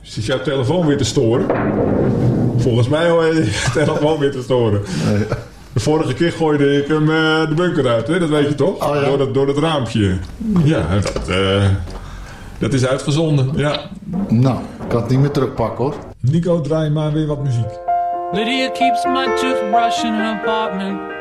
Zit jouw telefoon weer te storen? Volgens mij hoor je je telefoon weer te storen. Nee. De vorige keer gooide ik hem de bunker uit, hè? Dat weet je toch? Oh, ja. Door dat raampje. Ja, dat is uitgezonden, ja. Nou, ik kan het niet meer terugpakken hoor. Nico, draai maar weer wat muziek. Lydia keeps my toothbrush in her apartment.